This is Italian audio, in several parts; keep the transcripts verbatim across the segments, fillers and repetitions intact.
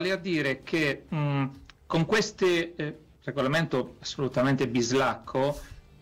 a dire che mh, con questo eh, regolamento assolutamente bislacco,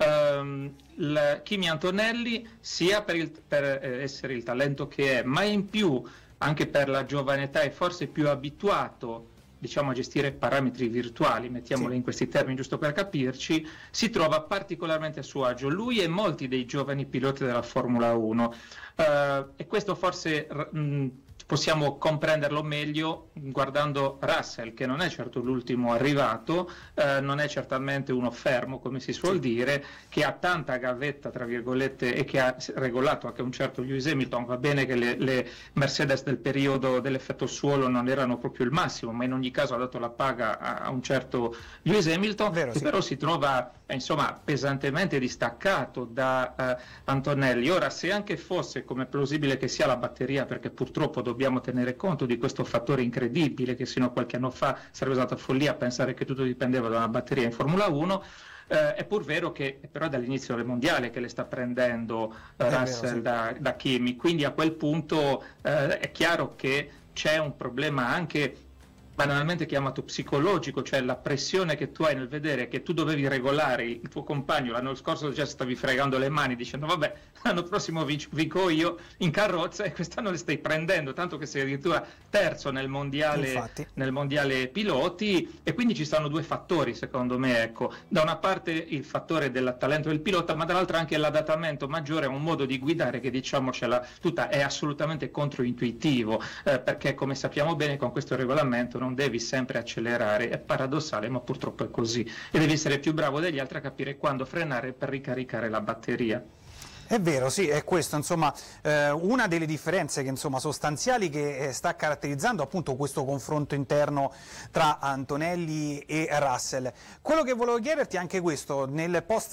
ehm, la, Kimi Antonelli, sia per, il, per eh, essere il talento che è, ma in più anche per la giovane età e forse più abituato, diciamo, a gestire parametri virtuali, mettiamoli Sì. in questi termini giusto per capirci, si trova particolarmente a suo agio, lui e molti dei giovani piloti della Formula uno, uh, e questo forse mh, possiamo comprenderlo meglio guardando Russell, che non è certo l'ultimo arrivato, eh, non è certamente uno fermo, come si suol dire, che ha tanta gavetta, tra virgolette, e che ha regolato anche un certo Lewis Hamilton. Va bene che le, le Mercedes del periodo dell'effetto suolo non erano proprio il massimo, ma in ogni caso ha dato la paga a, a un certo Lewis Hamilton, Vero, che sì. però si trova eh, insomma pesantemente distaccato da eh, Antonelli. Ora, se anche fosse, come è plausibile che sia, la batteria, perché purtroppo dobbiamo tenere conto di questo fattore incredibile, che sino a qualche anno fa sarebbe stata follia pensare che tutto dipendeva da una batteria in Formula uno, eh, è pur vero che però è dall'inizio del mondiale che le sta prendendo eh, Russell vero, sì. da, da Kimi, quindi a quel punto eh, è chiaro che c'è un problema anche banalmente chiamato psicologico, cioè la pressione che tu hai nel vedere che tu dovevi regolare il tuo compagno, l'anno scorso già stavi fregando le mani dicendo vabbè, l'anno prossimo vinco io in carrozza, e quest'anno le stai prendendo, tanto che sei addirittura terzo nel mondiale, nel mondiale piloti, e quindi ci stanno due fattori secondo me, ecco, da una parte il fattore del talento del pilota, ma dall'altra anche l'adattamento maggiore a un modo di guidare che, diciamocela tutta, è assolutamente controintuitivo, eh, perché come sappiamo bene con questo regolamento non devi sempre accelerare, è paradossale ma purtroppo è così, e devi essere più bravo degli altri a capire quando frenare per ricaricare la batteria. È vero, sì, è questo, insomma, eh, una delle differenze che, insomma, sostanziali che eh, sta caratterizzando appunto questo confronto interno tra Antonelli e Russell. Quello che volevo chiederti è anche questo: nel post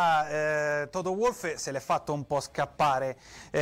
gara eh, Toto Wolff se l'è fatto un po' scappare,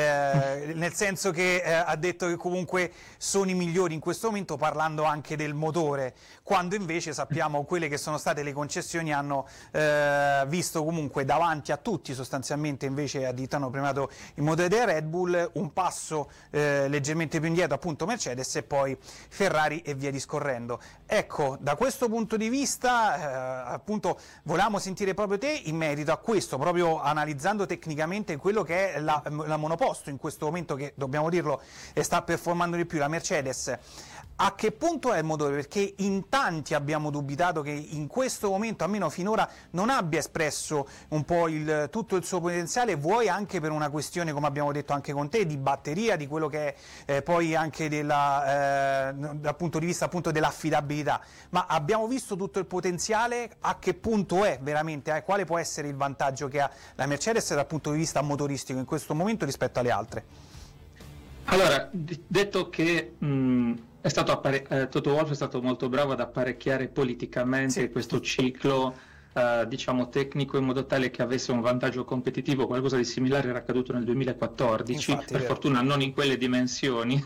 eh, nel senso che eh, ha detto che comunque sono i migliori in questo momento, parlando anche del motore, quando invece sappiamo quelle che sono state le concessioni hanno eh, visto comunque davanti a tutti sostanzialmente invece a hanno premiato il motore dei Red Bull, un passo eh, leggermente più indietro appunto Mercedes e poi Ferrari e via discorrendo. Ecco, da questo punto di vista eh, appunto volevamo sentire proprio te in merito a questo, proprio analizzando tecnicamente quello che è la, la monoposto in questo momento, che dobbiamo dirlo sta performando di più la Mercedes. A che punto è il motore? Perché in tanti abbiamo dubitato che in questo momento, almeno finora, non abbia espresso un po' il, tutto il suo potenziale, vuoi anche per una questione, come abbiamo detto anche con te, di batteria, di quello che è eh, poi anche della, eh, dal punto di vista appunto dell'affidabilità. Ma abbiamo visto tutto il potenziale, a che punto è veramente, eh, quale può essere il vantaggio che ha la Mercedes dal punto di vista motoristico in questo momento rispetto alle altre? Allora, d- detto che mh, è stato appare- eh, Toto Wolff è stato molto bravo ad apparecchiare politicamente Sì. questo ciclo, eh, diciamo tecnico, in modo tale che avesse un vantaggio competitivo. Qualcosa di similare era accaduto nel duemilaquattordici, Infatti, per vero. fortuna non in quelle dimensioni.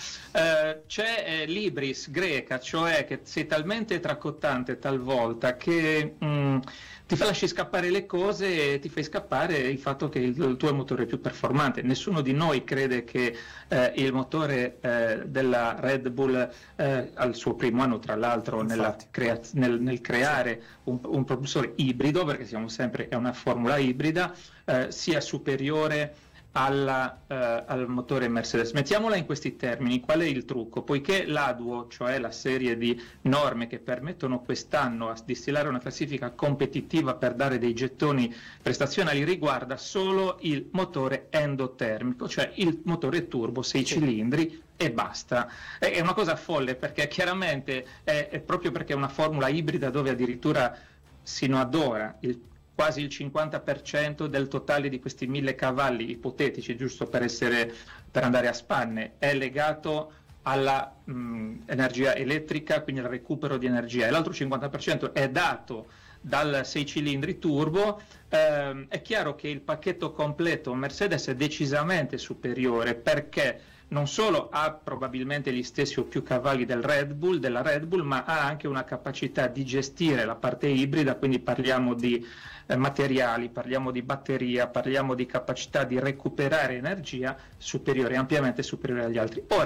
eh, c'è eh, l'ibris greca, cioè che sei talmente tracottante talvolta che mh, ti fa lasci scappare le cose e ti fai scappare il fatto che il, il tuo è il motore più performante. Nessuno di noi crede che eh, il motore eh, della Red Bull eh, al suo primo anno, tra l'altro, nella crea- nel, nel creare un, un propulsore ibrido, perché siamo sempre, è una formula ibrida, eh, sia superiore alla, eh, al motore Mercedes. Mettiamola in questi termini: qual è il trucco? Poiché l'A D U O, cioè la serie di norme che permettono quest'anno a distillare una classifica competitiva per dare dei gettoni prestazionali, riguarda solo il motore endotermico, cioè il motore turbo sei cilindri e basta. È una cosa folle, perché chiaramente è, è proprio perché è una formula ibrida dove addirittura sino ad ora il quasi il cinquanta per cento del totale di questi mille cavalli ipotetici, giusto per essere, per andare a spanne, è legato alla mh, energia elettrica, quindi al recupero di energia, e l'altro cinquanta per cento è dato dal sei cilindri turbo. ehm, è chiaro che il pacchetto completo Mercedes è decisamente superiore, perché non solo ha probabilmente gli stessi o più cavalli del Red Bull, della Red Bull, ma ha anche una capacità di gestire la parte ibrida, quindi parliamo di eh, materiali, parliamo di batteria, parliamo di capacità di recuperare energia superiore, ampiamente superiore agli altri. Ora,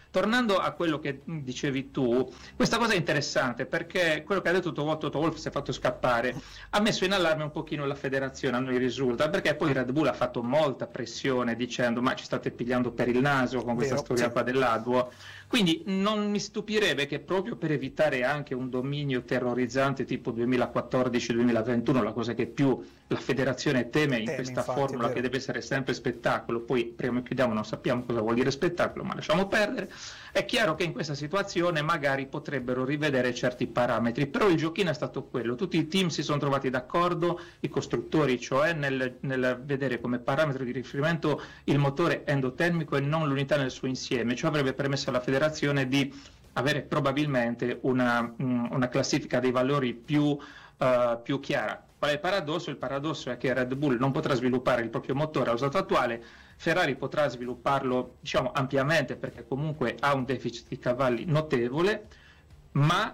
tornando a quello che dicevi tu, questa cosa è interessante perché quello che ha detto Toto Wolff si è fatto scappare, ha messo in allarme un pochino la federazione, a noi risulta, perché poi Red Bull ha fatto molta pressione dicendo ma ci state pigliando per il naso con questa Vero, storia sì. qua dell'A D W O. Quindi non mi stupirebbe che proprio per evitare anche un dominio terrorizzante tipo duemilaquattordici duemilaventuno, la cosa che più la federazione teme in Teme, questa infatti, formula è che vero. deve essere sempre spettacolo, poi prima e chiudiamo non sappiamo cosa vuol dire spettacolo, ma lasciamo perdere, è chiaro che in questa situazione magari potrebbero rivedere certi parametri, però il giochino è stato quello, tutti i team si sono trovati d'accordo, i costruttori, cioè nel, nel vedere come parametro di riferimento il motore endotermico e non l'unità nel suo insieme, ciò avrebbe permesso alla federazione di avere probabilmente una, una classifica dei valori più, uh, più chiara. Qual è il paradosso? Il paradosso è che Red Bull non potrà sviluppare il proprio motore allo stato attuale, Ferrari potrà svilupparlo diciamo ampiamente perché comunque ha un deficit di cavalli notevole, ma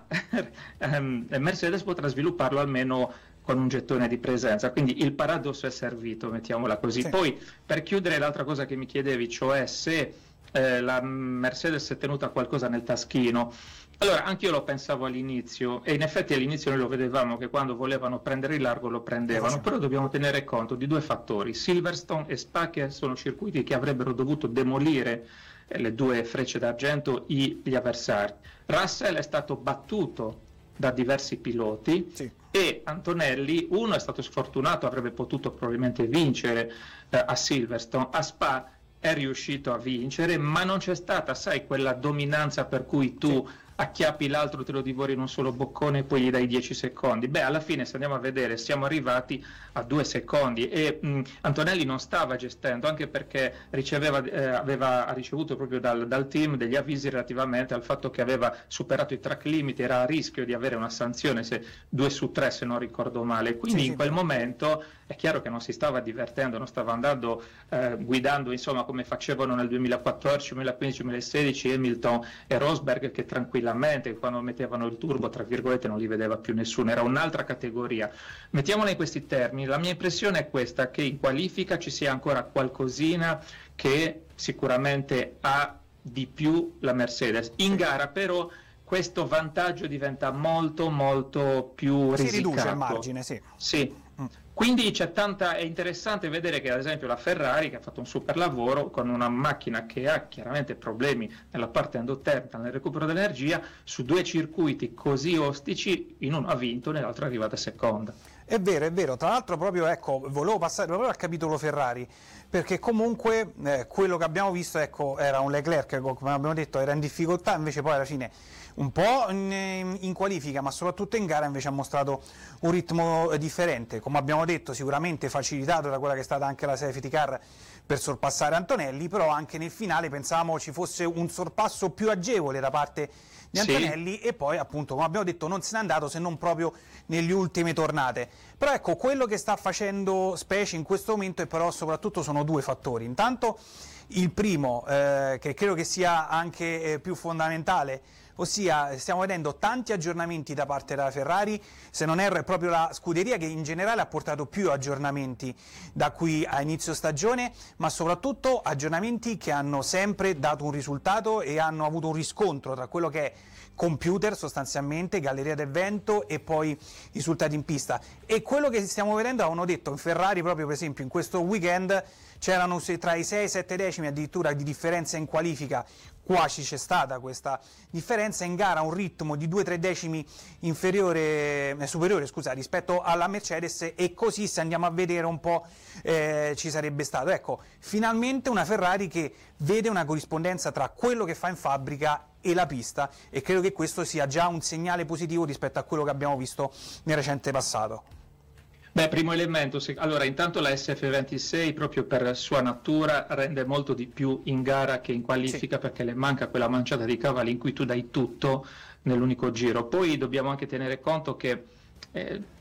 Mercedes potrà svilupparlo almeno con un gettone di presenza, quindi il paradosso è servito, mettiamola così. Sì. Poi per chiudere l'altra cosa che mi chiedevi, cioè se eh, la Mercedes è tenuta qualcosa nel taschino. Allora, anch'io lo pensavo all'inizio e in effetti all'inizio noi lo vedevamo che quando volevano prendere il largo lo prendevano, però dobbiamo tenere conto di due fattori, Silverstone e Spa, che sono circuiti che avrebbero dovuto demolire eh, le due frecce d'argento i, gli avversari. Russell è stato battuto da diversi piloti, Sì. e Antonelli, uno è stato sfortunato, avrebbe potuto probabilmente vincere eh, a Silverstone, a Spa è riuscito a vincere, ma non c'è stata, sai, quella dominanza per cui tu sì. acchiappi l'altro, te lo divori in un solo boccone e poi gli dai dieci secondi. Beh, alla fine se andiamo a vedere siamo arrivati a due secondi e mh, Antonelli non stava gestendo, anche perché riceveva, eh, aveva ha ricevuto proprio dal, dal team degli avvisi relativamente al fatto che aveva superato i track limit, era a rischio di avere una sanzione, se due su tre se non ricordo male, quindi sì, in quel sì. momento è chiaro che non si stava divertendo, non stava andando eh, guidando insomma come facevano nel duemilaquattordici, duemilaquindici, duemilasedici Hamilton e Rosberg, che tranquillamente quando mettevano il turbo tra virgolette non li vedeva più nessuno, era un'altra categoria. Mettiamola in questi termini, la mia impressione è questa, che in qualifica ci sia ancora qualcosina che sicuramente ha di più la Mercedes, in gara però questo vantaggio diventa molto molto più risicato. Si riduce il margine, sì. Sì. Quindi c'è tanta, è interessante vedere che ad esempio la Ferrari, che ha fatto un super lavoro con una macchina che ha chiaramente problemi nella parte endotermica, nel recupero dell'energia, su due circuiti così ostici, in uno ha vinto, nell'altro è arrivata seconda. È vero, è vero, tra l'altro proprio, ecco, volevo passare proprio al capitolo Ferrari, perché comunque eh, quello che abbiamo visto, ecco, era un Leclerc, come abbiamo detto, era in difficoltà, invece poi alla fine un po' in, in qualifica, ma soprattutto in gara invece ha mostrato un ritmo differente, come abbiamo detto sicuramente facilitato da quella che è stata anche la safety car per sorpassare Antonelli, però anche nel finale pensavamo ci fosse un sorpasso più agevole da parte di Antonelli, sì. E poi appunto come abbiamo detto non se n'è andato se non proprio nelle ultime tornate. Però ecco, quello che sta facendo specie in questo momento e però soprattutto sono due fattori. Intanto il primo, eh, che credo che sia anche eh, più fondamentale, ossia stiamo vedendo tanti aggiornamenti da parte della Ferrari, se non erro è proprio la scuderia che in generale ha portato più aggiornamenti da qui a inizio stagione, ma soprattutto aggiornamenti che hanno sempre dato un risultato e hanno avuto un riscontro tra quello che è computer sostanzialmente, galleria del vento e poi risultati in pista. E quello che stiamo vedendo, avevano detto in Ferrari proprio per esempio in questo weekend c'erano tra i sei e i sette decimi addirittura di differenza in qualifica, quasi c'è stata questa differenza, in gara un ritmo di due tre decimi inferiore, eh, superiore scusa, rispetto alla Mercedes, e così se andiamo a vedere un po' eh, ci sarebbe stato, ecco, finalmente una Ferrari che vede una corrispondenza tra quello che fa in fabbrica e la pista, e credo che questo sia già un segnale positivo rispetto a quello che abbiamo visto nel recente passato. Beh, primo elemento, se, allora intanto la S F ventisei proprio per sua natura rende molto di più in gara che in qualifica, sì. Perché le manca quella manciata di cavalli in cui tu dai tutto nell'unico giro. Poi dobbiamo anche tenere conto che eh,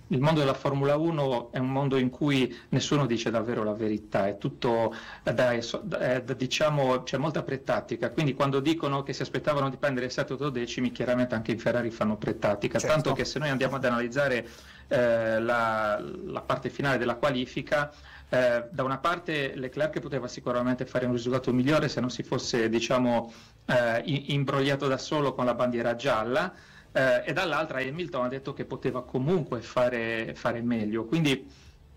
il mondo della Formula uno è un mondo in cui nessuno dice davvero la verità, è tutto, da, da, da, diciamo, c'è molta pretattica, quindi quando dicono che si aspettavano di prendere sette otto decimi, chiaramente anche i Ferrari fanno pretattica, certo. Tanto che se noi andiamo ad analizzare eh, la, la parte finale della qualifica, eh, da una parte Leclerc poteva sicuramente fare un risultato migliore se non si fosse, diciamo, eh, imbrogliato da solo con la bandiera gialla, Eh, e dall'altra Hamilton ha detto che poteva comunque fare, fare meglio, quindi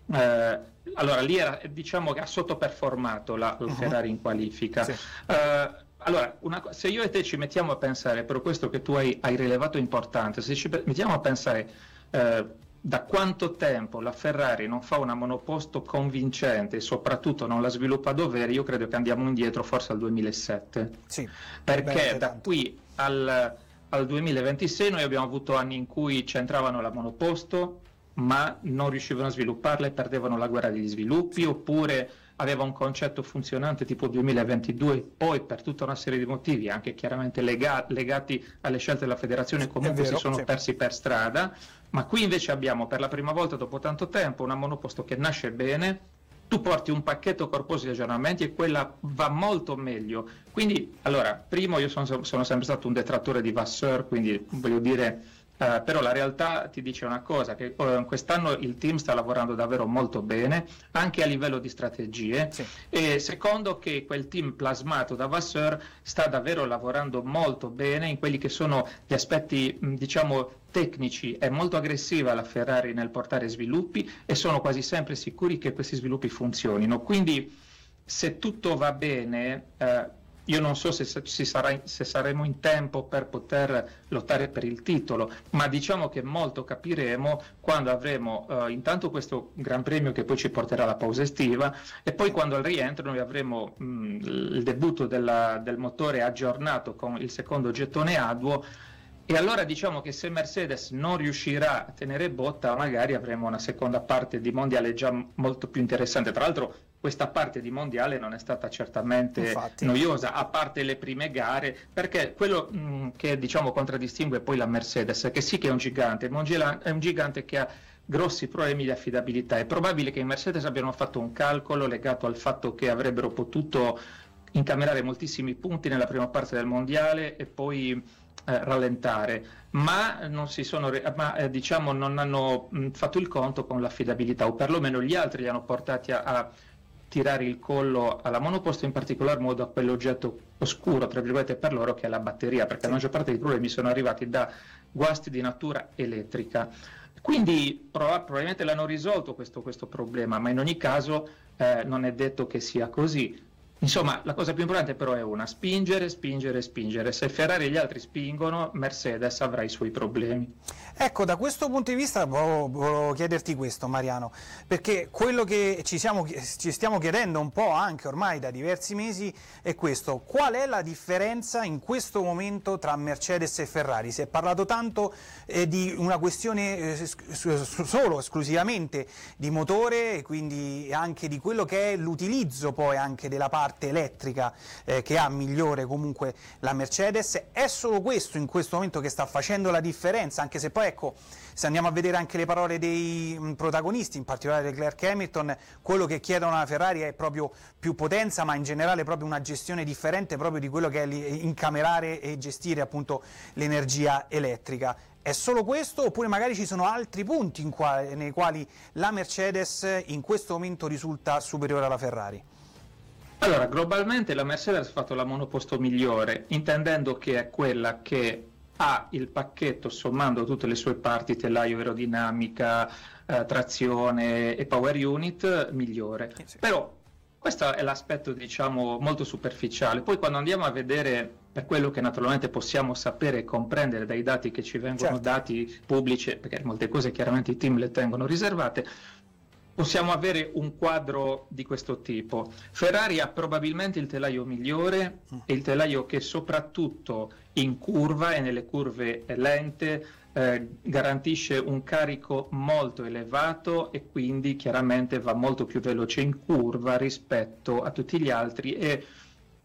eh, allora lì era, diciamo che ha sottoperformato la, la uh-huh. Ferrari in qualifica. Sì. Eh, allora, una, se io e te ci mettiamo a pensare, per questo che tu hai, hai rilevato importante, se ci mettiamo a pensare eh, da quanto tempo la Ferrari non fa una monoposto convincente e soprattutto non la sviluppa a dovere, io credo che andiamo indietro forse al duemilasette, sì, perché da tanto. qui al Al duemilaventisei noi abbiamo avuto anni in cui c'entravano la monoposto, ma non riuscivano a svilupparla e perdevano la guerra degli sviluppi, oppure aveva un concetto funzionante tipo duemilaventidue, poi per tutta una serie di motivi, anche chiaramente lega- legati alle scelte della federazione, comunque vero, si sono sì. persi per strada, ma qui invece abbiamo per la prima volta dopo tanto tempo una monoposto che nasce bene, tu porti un pacchetto corposo di aggiornamenti e quella va molto meglio. Quindi, allora, primo io sono, sono sempre stato un detrattore di Vasseur, quindi voglio dire, eh, però la realtà ti dice una cosa, che eh, quest'anno il team sta lavorando davvero molto bene, anche a livello di strategie, sì. E secondo che quel team plasmato da Vasseur sta davvero lavorando molto bene in quelli che sono gli aspetti, diciamo, tecnici. È molto aggressiva la Ferrari nel portare sviluppi e sono quasi sempre sicuri che questi sviluppi funzionino, quindi se tutto va bene eh, io non so se, se, si sarà, se saremo in tempo per poter lottare per il titolo, ma diciamo che molto capiremo quando avremo eh, intanto questo Gran Premio che poi ci porterà alla pausa estiva, e poi quando al rientro noi avremo mh, il debutto della, del motore aggiornato con il secondo gettone A D W O. E allora diciamo che se Mercedes non riuscirà a tenere botta, magari avremo una seconda parte di mondiale già molto più interessante. Tra l'altro questa parte di mondiale non è stata certamente Infatti. noiosa, a parte le prime gare, perché quello mh, che diciamo contraddistingue poi la Mercedes, che sì che è un gigante, ma è un gigante che ha grossi problemi di affidabilità. È probabile che i Mercedes abbiano fatto un calcolo legato al fatto che avrebbero potuto incamerare moltissimi punti nella prima parte del mondiale e poi Eh, rallentare, ma non si sono ma, eh, diciamo non hanno mh, fatto il conto con l'affidabilità, o perlomeno gli altri li hanno portati a, a tirare il collo alla monoposto, in particolar modo a quell'oggetto oscuro tra virgolette per loro che è la batteria, perché la maggior parte dei problemi sono arrivati da guasti di natura elettrica. Quindi prob- probabilmente l'hanno risolto questo, questo problema, ma in ogni caso eh, non è detto che sia così. Insomma, la cosa più importante però è una: spingere, spingere, spingere. Se Ferrari e gli altri spingono, Mercedes avrà i suoi problemi. Ecco, da questo punto di vista volevo, volevo chiederti questo, Mariano, perché quello che ci, siamo, ci stiamo chiedendo un po' anche ormai da diversi mesi è questo: qual è la differenza in questo momento tra Mercedes e Ferrari? Si è parlato tanto eh, di una questione eh, solo, esclusivamente di motore, e quindi anche di quello che è l'utilizzo poi anche della parte elettrica eh, che ha migliore comunque la Mercedes. È solo questo in questo momento che sta facendo la differenza, anche se poi ecco, se andiamo a vedere anche le parole dei mh, protagonisti, in particolare Leclerc e Hamilton, quello che chiedono alla Ferrari è proprio più potenza, ma in generale proprio una gestione differente proprio di quello che è incamerare e gestire appunto l'energia elettrica. È solo questo, oppure magari ci sono altri punti in quali, nei quali la Mercedes in questo momento risulta superiore alla Ferrari? Allora, globalmente la Mercedes ha fatto la monoposto migliore, intendendo che è quella che ha il pacchetto, sommando tutte le sue parti, telaio, aerodinamica, eh, trazione e power unit, migliore. Sì. Però questo è l'aspetto, diciamo, molto superficiale. Poi quando andiamo a vedere, per quello che naturalmente possiamo sapere e comprendere dai dati che ci vengono certo. dati pubblici, perché molte cose chiaramente i team le tengono riservate, possiamo avere un quadro di questo tipo. Ferrari ha probabilmente il telaio migliore, e il telaio che soprattutto in curva e nelle curve lente eh, garantisce un carico molto elevato e quindi chiaramente va molto più veloce in curva rispetto a tutti gli altri, e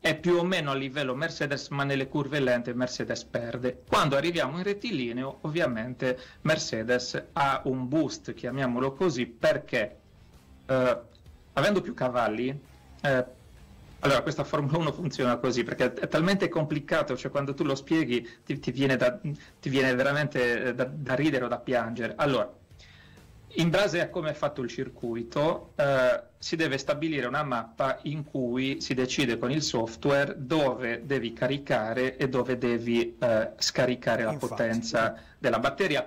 è più o meno a livello Mercedes, ma nelle curve lente Mercedes perde. Quando arriviamo in rettilineo, ovviamente Mercedes ha un boost, chiamiamolo così, perché eh, avendo più cavalli, eh, allora questa Formula uno funziona così, perché è talmente complicato, cioè quando tu lo spieghi ti, ti, viene, da, ti viene veramente da, da ridere o da piangere. Allora, in base a come è fatto il circuito, eh, si deve stabilire una mappa in cui si decide con il software dove devi caricare e dove devi eh, scaricare la Infatti. potenza della batteria,